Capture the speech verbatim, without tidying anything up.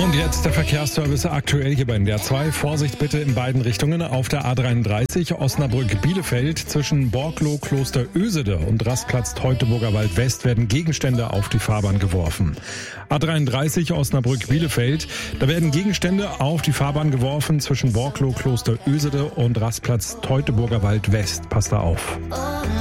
Und jetzt der Verkehrsservice aktuell hier bei N D R zwei. Vorsicht bitte in beiden Richtungen. Auf der A dreiunddreißig Osnabrück-Bielefeld zwischen Borkloh, Kloster Ösede und Rastplatz Teutoburger Wald West werden Gegenstände auf die Fahrbahn geworfen. A dreiunddreißig Osnabrück-Bielefeld, da werden Gegenstände auf die Fahrbahn geworfen zwischen Borkloh, Kloster Ösede und Rastplatz Teutoburger Wald West. Passt da auf.